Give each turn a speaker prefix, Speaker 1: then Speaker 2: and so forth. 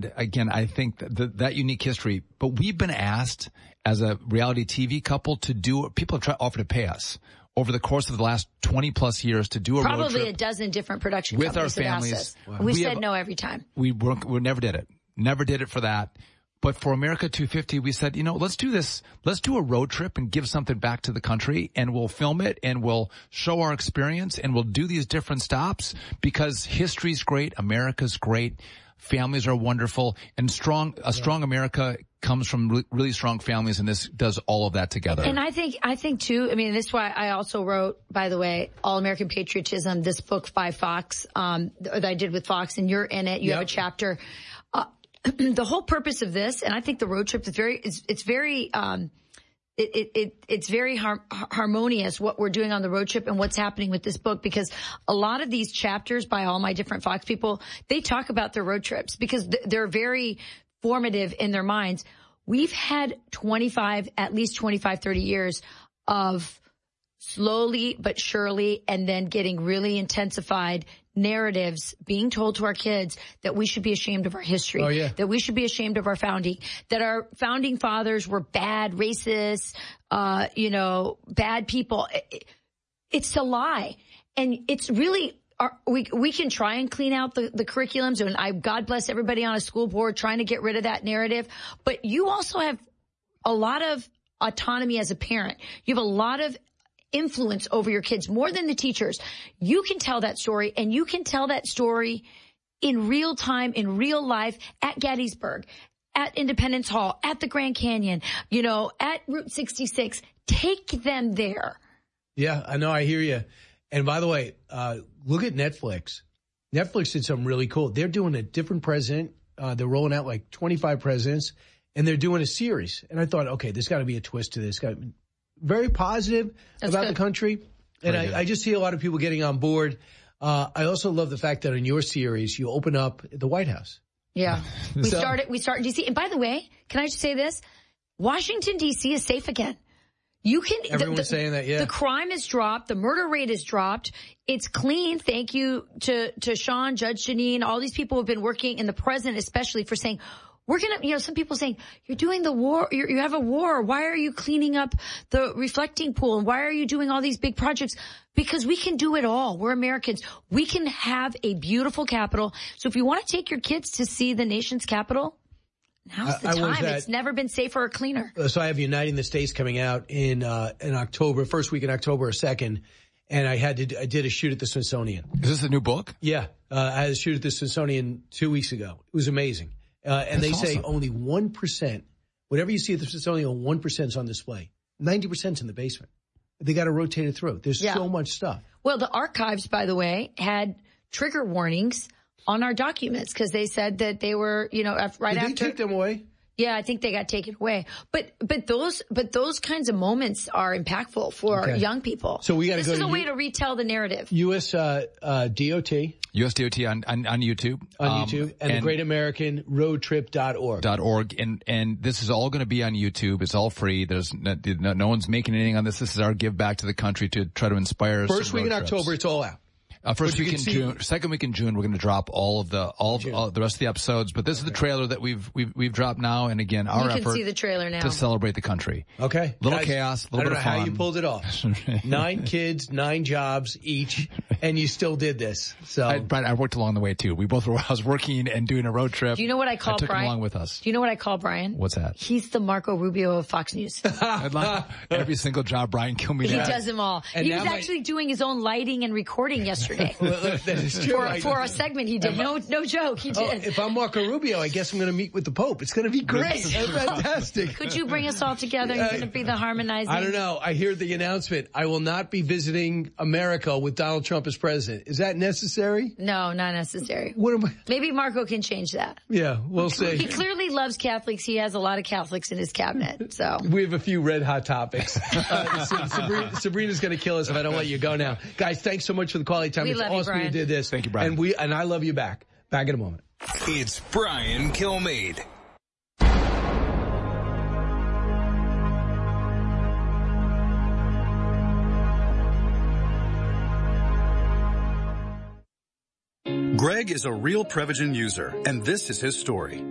Speaker 1: again, I think that unique history, but we've been asked as a reality TV couple to do, people have offered to pay us over the course of the last 20 plus years to do a road trip.
Speaker 2: Probably a dozen different production
Speaker 1: with
Speaker 2: companies
Speaker 1: our families.
Speaker 2: Wow. We said no every time.
Speaker 1: We never did it. Never did it for that. But for America 250, we said, let's do this. Let's do a road trip and give something back to the country, and we'll film it and we'll show our experience and we'll do these different stops because history's great. America's great. Families are wonderful, and a strong America comes from really strong families, and this does all of that together.
Speaker 2: And I think too, this is why I also wrote, by the way, All American Patriotism, this book by Fox, that I did with Fox, and you're in it. You have a chapter. The whole purpose of this, and I think the road trip is it's very harmonious what we're doing on the road trip and what's happening with this book, because a lot of these chapters by all my different Fox people, they talk about their road trips because they're very formative in their minds. We've had at least 25, 30 years of slowly but surely and then getting really intensified narratives being told to our kids that we should be ashamed of our history, that we should be ashamed of our founding, that our founding fathers were bad, racist, bad people. It's a lie. And it's really, we can try and clean out the curriculums, and God bless everybody on a school board trying to get rid of that narrative. But you also have a lot of autonomy as a parent. You have a lot of influence over your kids, more than the teachers. You can tell that story, and you can tell that story in real time, in real life, at Gettysburg, at Independence Hall, at the Grand Canyon, at Route 66. Take them there.
Speaker 3: Yeah, I know. I hear you. And by the way, look at Netflix. Netflix did something really cool. They're doing a different president. They're rolling out like 25 presidents, and they're doing a series. And I thought, okay, there's got to be a twist to this. Very positive about the country. And I just see a lot of people getting on board. I also love the fact that in your series, you open up the White House.
Speaker 2: Yeah. We start in D.C. And by the way, can I just say this? Washington, D.C. is safe again.
Speaker 3: Everyone's saying that, yeah.
Speaker 2: The crime has dropped. The murder rate has dropped. It's clean. Thank you to Sean, Judge Jeanine, all these people who have been working, and the president especially, for saying, we're going to, some people saying, you're doing the war, you have a war. Why are you cleaning up the reflecting pool? And why are you doing all these big projects? Because we can do it all. We're Americans. We can have a beautiful capital. So if you want to take your kids to see the nation's capital, now's the time. It's never been safer or cleaner.
Speaker 3: So I have Uniting the States coming out in October, first week in October or 2nd. And I did a shoot at the Smithsonian.
Speaker 1: Is this a new book?
Speaker 3: Yeah. I had a shoot at the Smithsonian 2 weeks ago. It was amazing. And they say only 1%, whatever you see at the Smithsonian, 1% is on display. 90% is in the basement. They got to rotate it through. There's so much stuff.
Speaker 2: Well, the archives, by the way, had trigger warnings on our documents because they said that they were, right after.
Speaker 3: Did they take them away?
Speaker 2: Yeah, I think they got taken away. But those kinds of moments are impactful for young people.
Speaker 3: So we got to go.
Speaker 2: This is a way to retell the narrative.
Speaker 3: U.S. DOT.
Speaker 1: U.S. DOT on YouTube.
Speaker 3: On YouTube. And the Great American Road Trip.org.
Speaker 1: And this is all going to be on YouTube. It's all free. There's no one's making anything on this. This is our give back to the country to try to inspire.
Speaker 3: First week in October, it's all out.
Speaker 1: First week in June, second week in June, we're going to drop all the rest of the episodes. But this is the trailer that we've dropped now. And again, our effort.
Speaker 2: You can see the trailer now.
Speaker 1: To celebrate the country.
Speaker 3: Okay.
Speaker 1: Little chaos, a little bit of fun.
Speaker 3: I don't know how you pulled it off. 9 kids, 9 jobs each, and you still did this. So,
Speaker 1: Brian, I worked along the way too. I was working and doing a road trip.
Speaker 2: Do you know what I call
Speaker 1: Brian? I took
Speaker 2: Brian?
Speaker 1: Him along with us.
Speaker 2: Do you know what I call Brian?
Speaker 1: What's that?
Speaker 2: He's the Marco Rubio of Fox News.
Speaker 1: Every single job Brian Kilmeade
Speaker 2: He does them all. And he was actually doing his own lighting and recording yesterday.
Speaker 3: That is true.
Speaker 2: For a segment he did. No joke, he did.
Speaker 3: If I'm Marco Rubio, I guess I'm going to meet with the Pope. It's going to be great. Fantastic.
Speaker 2: Could you bring us all together? You're going to be the harmonizing.
Speaker 3: I don't know. I hear the announcement. I will not be visiting America with Donald Trump as president. Is that necessary?
Speaker 2: No, not necessary.
Speaker 3: What am I?
Speaker 2: Maybe Marco can change that.
Speaker 3: Yeah, we'll see.
Speaker 2: He clearly loves Catholics. He has a lot of Catholics in his cabinet. So
Speaker 3: we have a few red hot topics. Sabrina's going to kill us if I don't let you go now. Guys, thanks so much for the quality time.
Speaker 2: It's
Speaker 3: awesome you did this.
Speaker 1: Thank you, Brian.
Speaker 3: And I love you back. Back in a moment.
Speaker 4: It's Brian Kilmeade.
Speaker 5: Greg is a real Prevagen user, and this is his story.